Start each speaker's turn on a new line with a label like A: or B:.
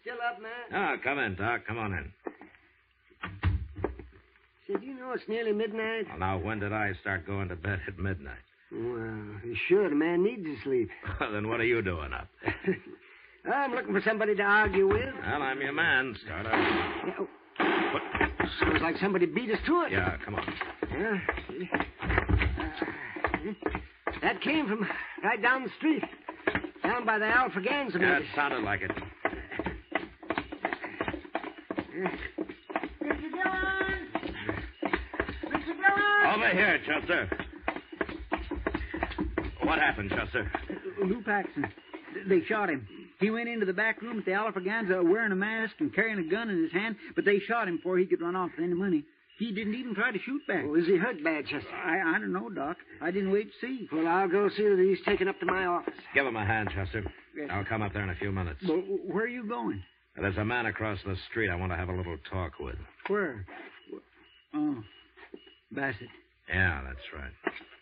A: Still up, man?
B: Oh, come in, Doc. Come on in.
A: Said, you know it's nearly midnight?
B: Well, now, when did I start going to bed at midnight?
A: Well, you should. A man needs to sleep.
B: Well, then what are you doing up?
A: I'm looking for somebody to argue with.
B: Well, I'm your man. Start up.
A: Yeah, oh.
B: What?
A: Sounds like somebody beat us to it.
B: Yeah, come on.
A: Yeah. That came from right down the street. Down by the Alfraganza.
B: Yeah, it sounded like it.
A: Mr. Dillon! Mr. Dillon!
B: Over here, Chester. What happened, Chester?
C: Lou Paxton. They shot him. He went into the back room at the Alfraganza wearing a mask and carrying a gun in his hand, but they shot him before he could run off with any money. He didn't even try to shoot back.
A: Well, is he hurt bad, Chester?
C: I don't know, Doc. I didn't wait to see.
A: Well, I'll go see that he's taken up to my office.
B: Give him a hand, Chester.
C: Yes.
B: I'll come up there in a few minutes.
C: Well, where are you going?
B: There's a man across the street I want to have a little talk with.
C: Where? Oh, Bassett.
B: Yeah, that's right.